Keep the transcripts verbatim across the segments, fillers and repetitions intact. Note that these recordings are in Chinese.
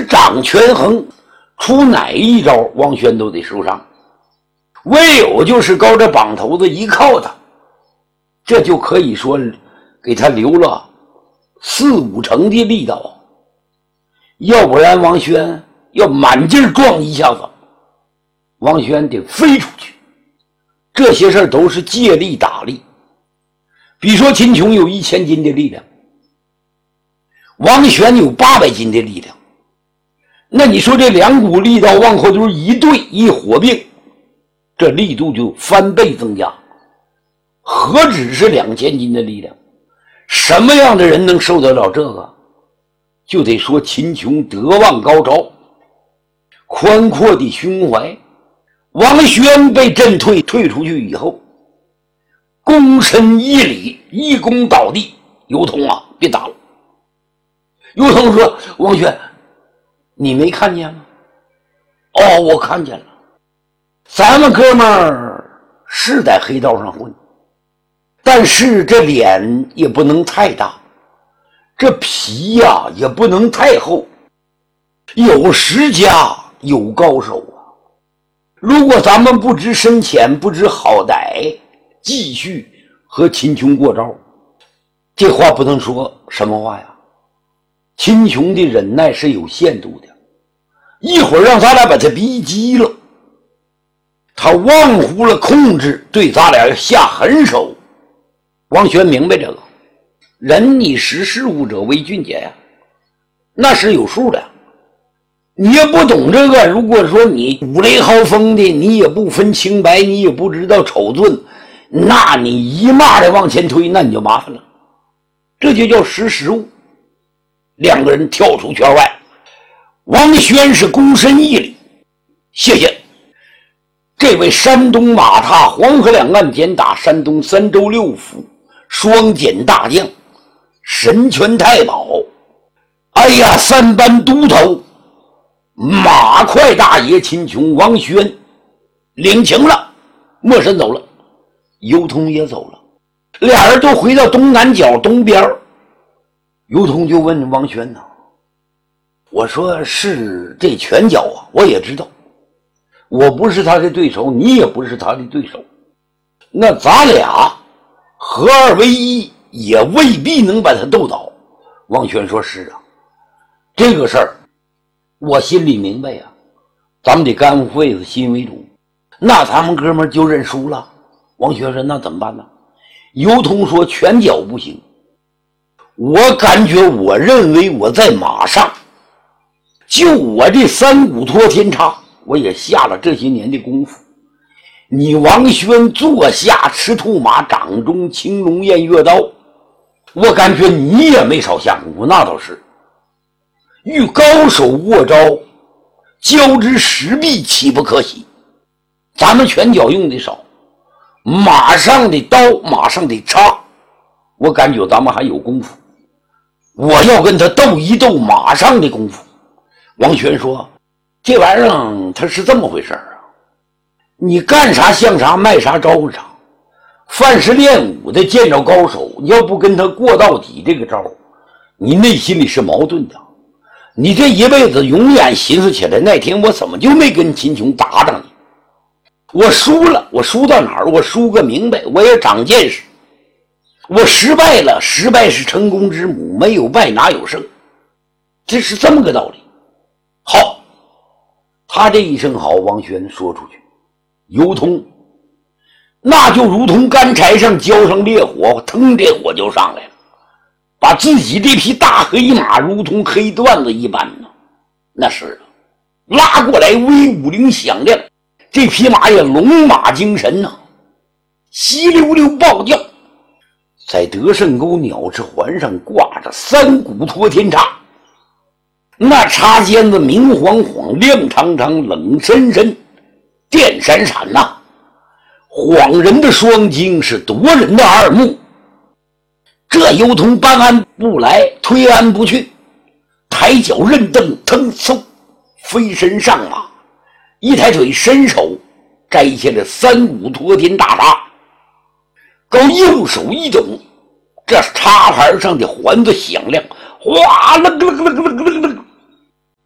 掌权衡，出哪一招王轩都得受伤，唯有就是高这绑头子一靠他，这就可以说给他留了四五成的力道，要不然王轩要满劲撞一下子，王轩得飞出去。这些事儿都是借力打力。比如说秦琼有一千斤的力量，王轩有八百斤的力量，那你说这两股力道往后头一对一火并，这力度就翻倍增加。何止是两千斤的力量，什么样的人能受得了这个？就得说秦琼德望高招，宽阔的胸怀。王轩被震退，退出去以后，躬身一礼，一躬倒地。尤通啊，别打了。尤通说：“王轩，你没看见吗？”“哦，我看见了。咱们哥们儿是在黑道上混，但是这脸也不能太大，这皮呀、啊、也不能太厚，有实家，有高手啊。如果咱们不知深浅，不知好歹，继续和秦琼过招，这话不能说什么话呀？秦琼的忍耐是有限度的，一会儿让咱俩把他逼急了，他忘乎了控制，对咱俩下狠手。王轩明白这个，人以识时务者为俊杰呀，那是有数的。你也不懂这个，如果说你五雷豪风的，你也不分清白，你也不知道丑俊，那你一骂的往前推，那你就麻烦了。这就叫识时务。两个人跳出圈外，王轩是躬身一礼：“谢谢。这位山东马踏黄河两岸简打山东三州六府双检大将，神拳太保，哎呀，三班都头马快大爷秦琼王轩领情了。”莫神走了，尤通也走了，俩人都回到东南角东边。尤通就问王轩呢：“我说是这拳脚啊，我也知道，我不是他的对手，你也不是他的对手，那咱俩合二为一也未必能把他斗倒。”王轩说：“是啊，这个事儿我心里明白呀、啊，咱们得肝肺子心为主，那咱们哥们就认输了。”王轩说：“那怎么办呢？”尤通说：“拳脚不行，我感觉我认为我在马上，就我这三股托天叉，我也下了这些年的功夫。你王轩坐下赤兔马，掌中青龙偃月刀，我感觉你也没少下功夫，那倒是。与高手握招，交之实臂，岂不可喜？咱们拳脚用的少，马上的刀，马上的叉，我感觉咱们还有功夫。我要跟他斗一斗马上的功夫。”王轩说：“这玩意儿它是这么回事啊，你干啥像啥，卖啥招呼啥。凡是练武的见着高手，你要不跟他过到底这个招，你内心里是矛盾的。你这一辈子永远寻思起来，那天我怎么就没跟秦琼打打你？我输了，我输到哪儿？我输个明白，我也长见识。我失败了，失败是成功之母，没有败哪有胜，这是这么个道理。”好，他这一声好，王轩说出去，尤通那就如同干柴上浇上烈火，腾这火就上来了，把自己这匹大黑马如同黑段子一般呢。那是拉过来威武铃响亮，这匹马也龙马精神呢、啊，稀溜溜暴叫。在德胜沟鸟翅环上挂着三股托天叉，那插尖子明晃晃，亮长长，冷深深，电闪闪呐、啊，晃人的双睛，是夺人的二目。这尤通搬鞍不来，推鞍不去，抬脚认蹬，腾嗖飞身上马，一抬腿伸手摘下了三股托天大叉，高右手一抖，这叉牌上的环子响亮，哗啦啦啦啦啦啦啦，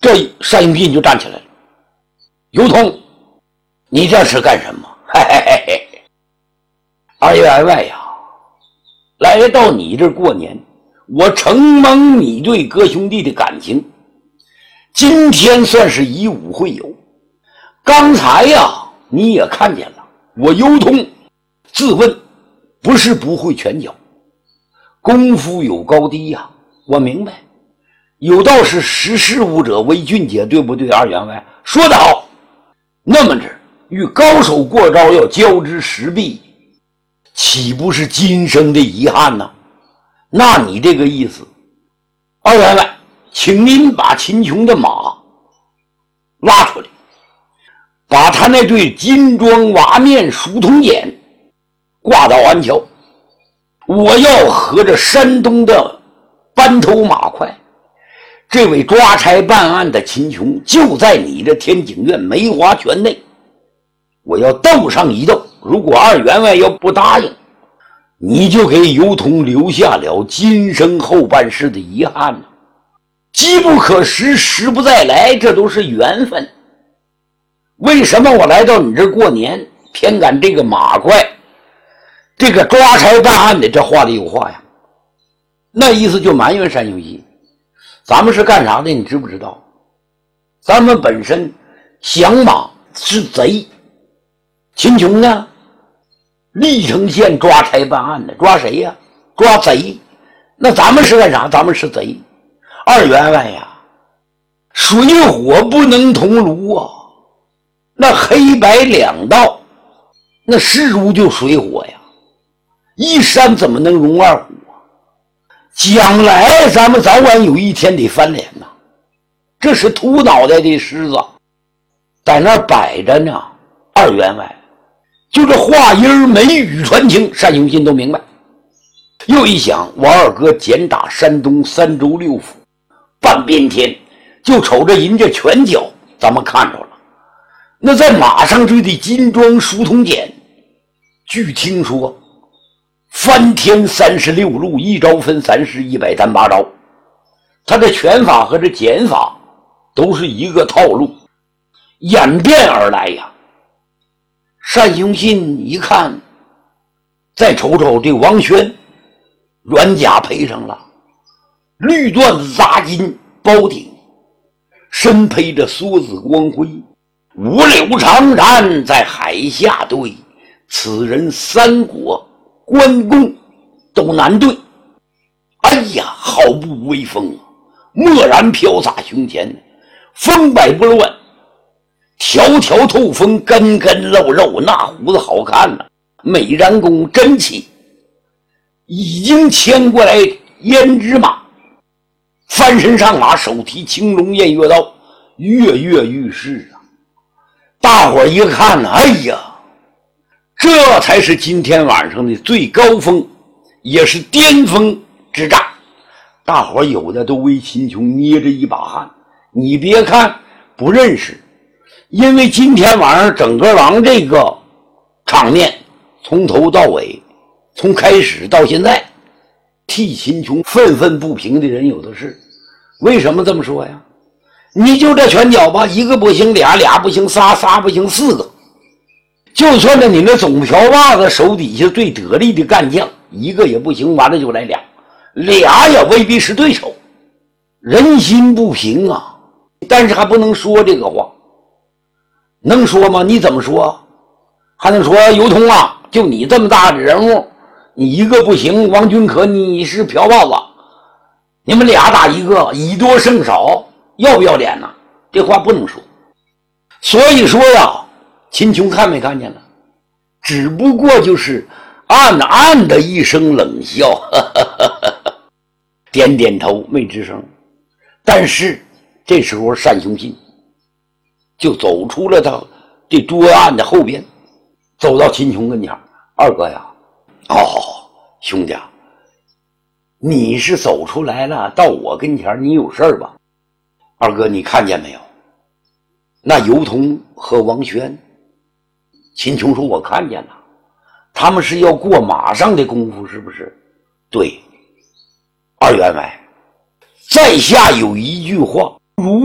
这单永信就站起来了。尤通，你这是干什么？嘿嘿嘿嘿，二员外呀，来到你这过年，我承蒙你对哥兄弟的感情，今天算是以武会友。刚才呀，你也看见了，我尤通自问不是不会拳脚，功夫有高低呀，我明白。有道是识时务者为俊杰，对不对？二员外说得好。那么着与高手过招，要交之实臂，岂不是今生的遗憾呢？那你这个意思，二员外，请您把秦琼的马拉出来，把他那对金装瓦面书童锏挂到鞍桥，我要和着山东的班头马快，这位抓差办案的秦琼就在你这天井院梅花泉内，我要斗上一斗。如果二员外要不答应，你就给尤通留下了今生后半世的遗憾了。机不可失，时不再来，这都是缘分。为什么我来到你这过年，偏赶这个马快，这个抓差办案的？这话里有话呀。那意思就埋怨单永信，咱们是干啥的？你知不知道？咱们本身降马是贼，秦琼呢，历城县抓差办案的，抓谁呀？抓贼。那咱们是干啥？咱们是贼。二员外呀，水火不能同炉啊，那黑白两道，那是如就水火呀，一山怎么能容二虎啊？将来咱们早晚有一天得翻脸呐，这是秃脑袋的狮子在那摆着呢。二员外就这话音眉宇传情，单永信都明白。又一想，我二哥简打山东三州六府，半边天，就瞅着人家拳脚，咱们看着了。那在马上追的金装书童锏，据听说翻天三十六路，一招分三式，一百单八招。他的拳法和这锏法都是一个套路，演变而来呀。单永信一看，再瞅瞅这王轩，软甲配上了，绿缎子扎金包顶，身披着梭子光辉，五柳长髯在海下对，此人三国关公都难对。哎呀，毫不威风啊，蓦然飘洒胸前，风摆不乱，条条透风，根根露肉，那胡子好看了，美髯公真气。已经牵过来胭脂马，翻身上马，手提青龙偃月刀，跃跃欲试啊！大伙儿一看呢，哎呀，这才是今天晚上的最高峰，也是巅峰之战。大伙儿有的都为秦琼捏着一把汗。你别看不认识，因为今天晚上整个王这个场面从头到尾，从开始到现在，替秦琼愤愤不平的人有的是。为什么这么说呀？你就这拳脚吧，一个不行，俩俩不行，仨仨不行，四个。就算是你那总瓢把子手底下最得力的干将，一个也不行，完了就来俩，俩也未必是对手。人心不平啊，但是还不能说这个话。能说吗？你怎么说？还能说尤通啊，就你这么大的人物，你一个不行，王君可你是瓢把子，你们俩打一个，以多胜少，要不要脸呢？这话不能说。所以说呀，秦琼看没看见了？只不过就是暗暗的一声冷笑，呵呵呵呵，点点头没吱声。但是这时候单雄信就走出了他这桌案的后边，走到秦琼跟前。二哥呀，哦，兄弟啊，你是走出来了，到我跟前，你有事儿吧？二哥，你看见没有？那尤通和王轩。秦琼说：“我看见了，他们是要过马上的功夫，是不是？”对。二员外，在下有一句话，